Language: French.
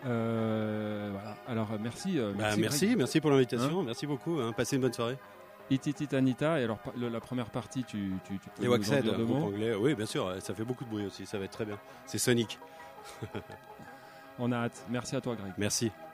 Voilà. Alors merci. Merci pour l'invitation. Merci beaucoup. Passez une bonne soirée. Ititit Anita. Et alors la première partie, tu peux Les nous en Waxhead, dire deux groupe mots. anglais. Oui, bien sûr. Ça fait beaucoup de bruit aussi. Ça va être très bien. C'est Sonic. On a hâte. Merci à toi, Greg. Merci.